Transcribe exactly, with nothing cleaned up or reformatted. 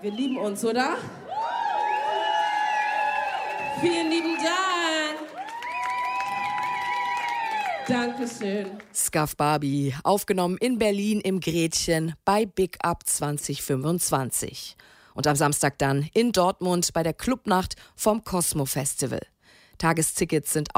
Wir lieben uns, oder? Vielen lieben Dank. Dankeschön. Scuff Barbie, aufgenommen in Berlin im Gretchen bei Big Up zwanzig fünfundzwanzig. Und am Samstag dann in Dortmund bei der Clubnacht vom Cosmo Festival. Tagestickets sind